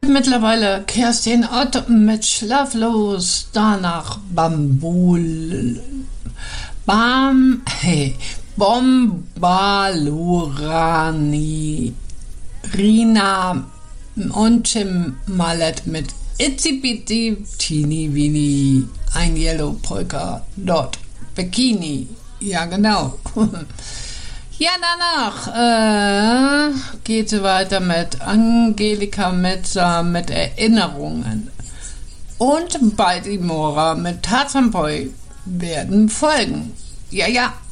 mittlerweile Kerstin Ott mit Schlaflos, danach Bombalurani, Rina und Tim Mallet mit Itsy Bitsy Teeny Weeny, ein Yellow Polka Dot Bikini. Ja, genau. Ja, danach geht es weiter mit Angelika Metzer mit Erinnerungen. Und Baltimora mit Tarzan Boy werden folgen. Ja,